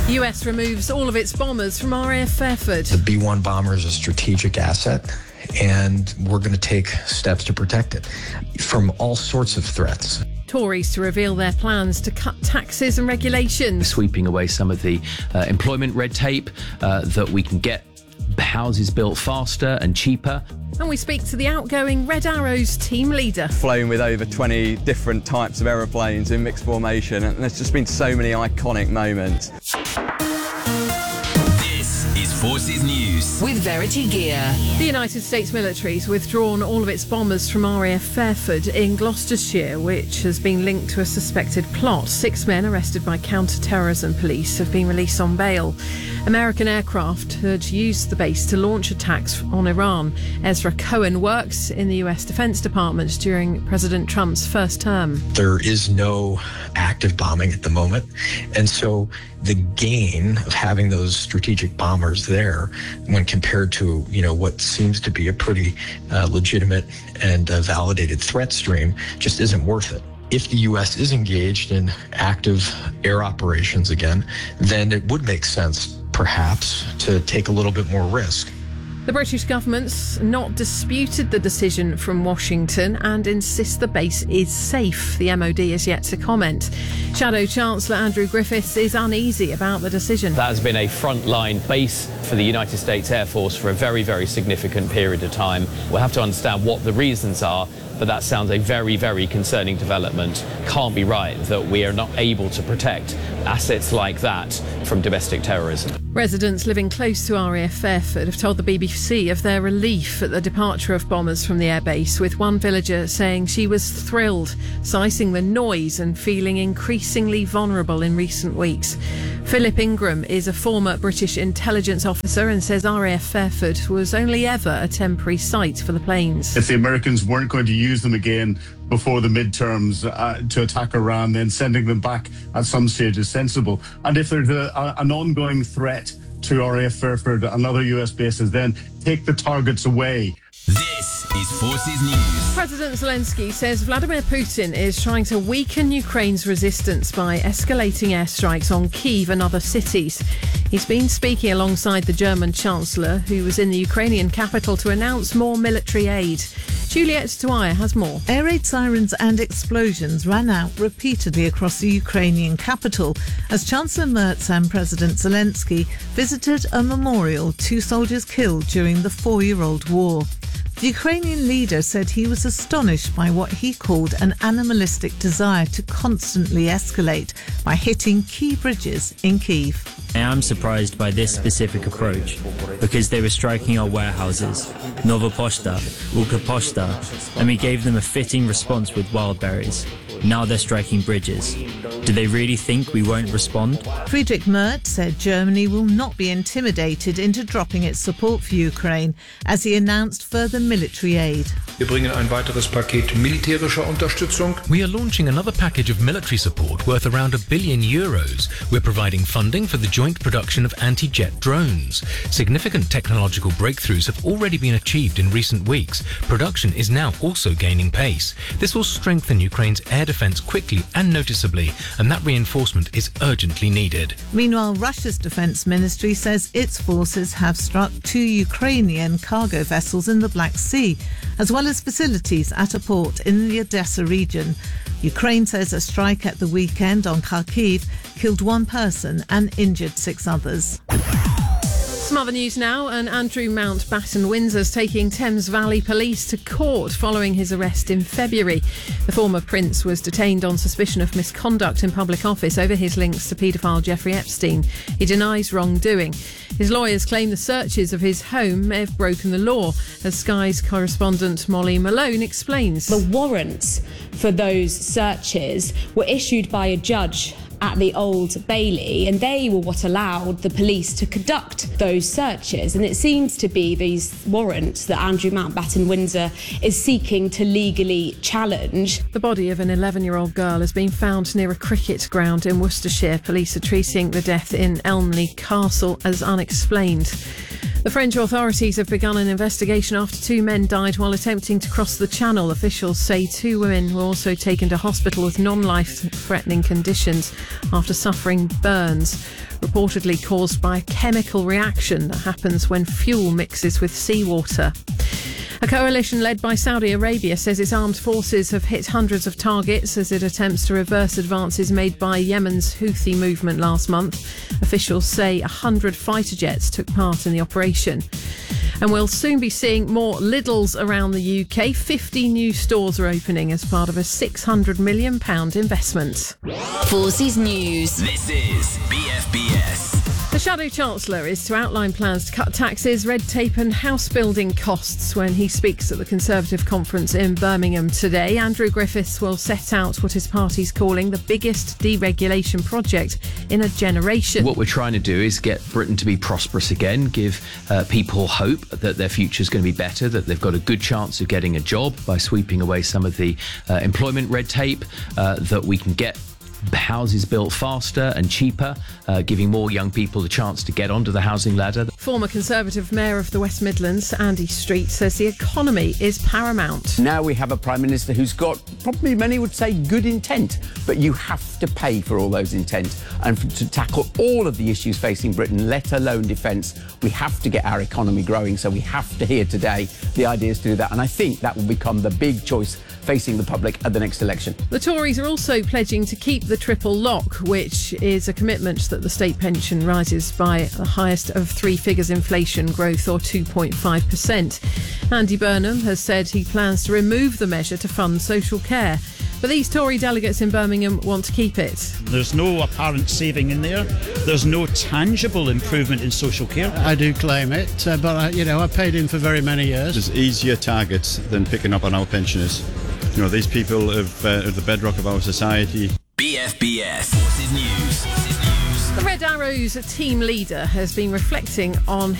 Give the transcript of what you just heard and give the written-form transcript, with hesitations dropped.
US removes all of its bombers from RAF Fairford. The B-1 bomber is a strategic asset, and we're going to take steps to protect it from all sorts of threats. Tories to reveal their plans to cut taxes and regulations. Sweeping away some of the employment red tape that we can get houses built faster and cheaper. And we speak to the outgoing Red Arrows team leader. Flown with over 20 different types of aeroplanes in mixed formation, and there's just been so many iconic moments. This is Forces News with Verity Gear. The United States military's withdrawn all of its bombers from RAF Fairford in Gloucestershire, which has been linked to a suspected plot. 6 men arrested by counter-terrorism police have been released on bail. American aircraft had used the base to launch attacks on Iran. Ezra Cohen works in the US Defense Department during President Trump's first term. There is no active bombing at the moment, and so the gain of having those strategic bombers there, when compared to what seems to be a pretty legitimate and validated threat stream, just isn't worth it. If the U.S. is engaged in active air operations again, then it would make sense, perhaps, to take a little bit more risk. The British government's not disputed the decision from Washington and insists the base is safe. The MOD is yet to comment. Shadow Chancellor Andrew Griffiths is uneasy about the decision. That has been a frontline base for the United States Air Force for a very, very significant period of time. We'll have to understand what the reasons are, but that sounds a very, very concerning development. Can't be right that we are not able to protect assets like that from domestic terrorism. Residents living close to RAF Fairford have told the BBC of their relief at the departure of bombers from the airbase, with one villager saying she was thrilled, citing the noise and feeling increasingly vulnerable in recent weeks. Philip Ingram is a former British intelligence officer and says RAF Fairford was only ever a temporary site for the planes. If the Americans weren't going to use them again before the midterms to attack Iran, then sending them back at some stage is sensible. And if there's an ongoing threat to RAF Fairford and other US bases, then take the targets away. This is Forces News. President Zelensky says Vladimir Putin is trying to weaken Ukraine's resistance by escalating airstrikes on Kyiv and other cities. He's been speaking alongside the German Chancellor, who was in the Ukrainian capital to announce more military aid. Juliette Dwyer has more. Air raid sirens and explosions rang out repeatedly across the Ukrainian capital as Chancellor Merz and President Zelensky visited a memorial to soldiers killed during the 4-year-old war. The Ukrainian leader said he was astonished by what he called an animalistic desire to constantly escalate by hitting key bridges in Kyiv. I am surprised by this specific approach because they were striking our warehouses, Nova Poshta, Ukroposhta, and we gave them a fitting response with wildberries. Now they're striking bridges. Do they really think we won't respond? Friedrich Merz said Germany will not be intimidated into dropping its support for Ukraine as he announced further military aid. Wir bringen ein weiteres Paket militärischer Unterstützung. We are launching another package of military support worth around €1 billion. We're providing funding for the joint production of anti-jet drones. Significant technological breakthroughs have already been achieved in recent weeks. Production is now also gaining pace. This will strengthen Ukraine's air defence quickly and noticeably, and that reinforcement is urgently needed. Meanwhile, Russia's defence ministry says its forces have struck 2 Ukrainian cargo vessels in the Black Sea, as well as facilities at a port in the Odessa region. Ukraine says a strike at the weekend on Kharkiv killed 1 person and injured 6 others. Some other news now, and Andrew Mountbatten Windsor's taking Thames Valley Police to court following his arrest in February. The former prince was detained on suspicion of misconduct in public office over his links to paedophile Jeffrey Epstein. He denies wrongdoing. His lawyers claim the searches of his home may have broken the law, as Sky's correspondent Molly Malone explains. The warrants for those searches were issued by a judge at the Old Bailey, and they were what allowed the police to conduct those searches. And it seems to be these warrants that Andrew Mountbatten Windsor is seeking to legally challenge. The body of an 11-year-old girl has been found near a cricket ground in Worcestershire. Police are treating the death in Elmley Castle as unexplained. The French authorities have begun an investigation after 2 men died while attempting to cross the Channel. Officials say 2 women were also taken to hospital with non-life-threatening conditions after suffering burns, reportedly caused by a chemical reaction that happens when fuel mixes with seawater. A coalition led by Saudi Arabia says its armed forces have hit hundreds of targets as it attempts to reverse advances made by Yemen's Houthi movement last month. Officials say 100 fighter jets took part in the operation. And we'll soon be seeing more Lidls around the UK. 50 new stores are opening as part of a £600 million investment. Forces News. This is BFBS. The Shadow Chancellor is to outline plans to cut taxes, red tape and house building costs when he speaks at the Conservative conference in Birmingham today. Andrew Griffiths will set out what his party's calling the biggest deregulation project in a generation. What we're trying to do is get Britain to be prosperous again, give people hope that their future is going to be better, that they've got a good chance of getting a job by sweeping away some of the employment red tape, that we can get houses built faster and cheaper, giving more young people the chance to get onto the housing ladder. Former Conservative Mayor of the West Midlands, Andy Street, says the economy is paramount. Now we have a Prime Minister who's got, probably many would say, good intent, but you have to pay for all those intent. And to tackle all of the issues facing Britain, let alone defence, we have to get our economy growing, so we have to hear today the ideas to do that. And I think that will become the big choice facing the public at the next election. The Tories are also pledging to keep the triple lock, which is a commitment that the state pension rises by the highest of 3 figures inflation growth, or 2.5%. Andy Burnham has said he plans to remove the measure to fund social care. But these Tory delegates in Birmingham want to keep it. There's no apparent saving in there. There's no tangible improvement in social care. I do claim it, but I paid in for very many years. There's easier targets than picking up on our pensioners. These people are the bedrock of our society. BFBS Forces News. The Red Arrows team leader has been reflecting on